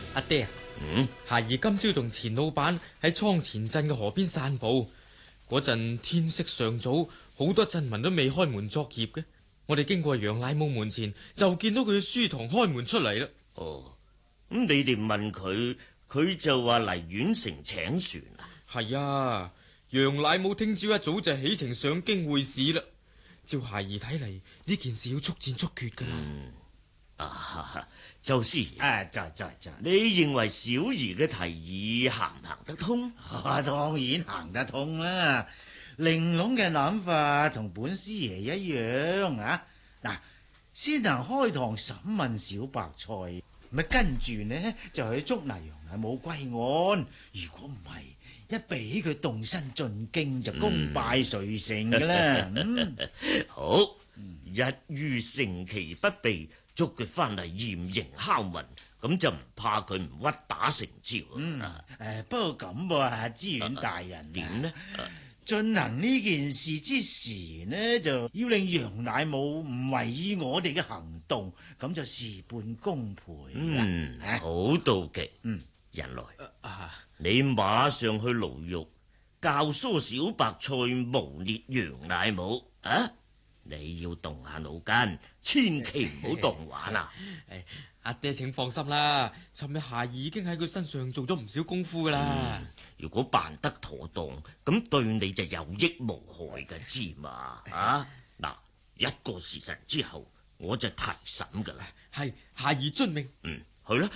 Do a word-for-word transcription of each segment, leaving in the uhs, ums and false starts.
阿爹啊， 嗯， 孩兒今朝同錢老闆喺倉前鎮嘅河邊散步，嗰陣天色尚早，好多鎮民都未開門作業嘅。我哋經過楊乃武門前，就見到佢嘅書堂開門出嚟啦。 哦，咁你哋問佢，佢就話嚟縣城請船啊？ 係啊，楊乃武聽朝一早就起程上京會試啦。照孩兒睇嚟，呢件事要速戰速決噶啦。 嗯，啊，周師爺， 啊，在在在， 你認為小兒嘅提議行唔行得通？ 啊，當然行得通啦。玲瓏嘅諗法同本師爺一樣啊。嗱，先行開堂審問小白菜，咪跟住呢就去捉拿楊乃武歸案。如果唔係，一俾佢動身進京就功敗垂成噶啦。嗯嗯、 好，一於乘其不備，捉佢翻嚟嚴刑拷問，咁就唔怕佢唔屈打成招。 嗯，誒、啊，不過咁噃，阿知縣大人點、啊、呢？ 進行呢件事之時呢，就要令楊乃武唔懷疑我哋嘅行動，咁就事半功倍。 嗯， 啊、 好到極。 嗯， 人來， 啊， 你馬上去牢獄教唆小白菜誣衊楊乃武啊！你要動下腦筋，千祈唔好當玩啊！ 誒，阿爹請放心啦，尋日孩兒已經喺佢身上做咗唔少功夫噶啦。 嗯，如果辦得妥當，咁對你就有益無害嘅，知嘛？啊，嗱，一個時辰之後我就提審噶啦。 係，孩兒遵命。 嗯，去啦。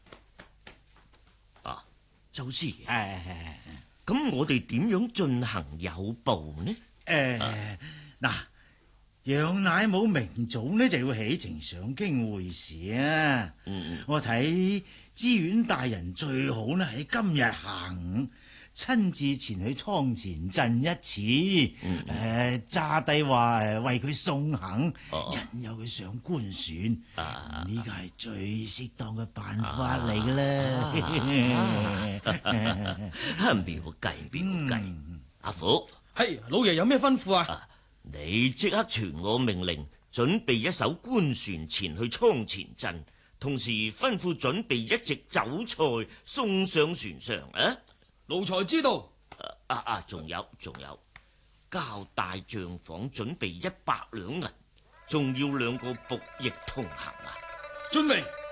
啊，周師爺，咁、啊、我哋點樣進行有步呢？ 誒、啊，嗱、啊。楊乃武明早呢就要起程上京會試啊！嗯、我睇知縣大人最好呢喺今日下午親自前去倉前鎮一次，誒、嗯，揸低話誒為佢送行，哦、引誘佢上官船，呢個係最適當嘅辦法嚟嘅啦。 妙計妙計，嗯、阿虎， 係老爺有咩吩咐啊？啊你即刻傳我命令，準備一艘官船前去倉前鎮，同時吩咐準備一席酒菜送上船上啊！ 奴才知道。 啊啊，仲有仲有，交大帳房準備一百兩銀，仲要兩個僕役同行啊！ 遵命。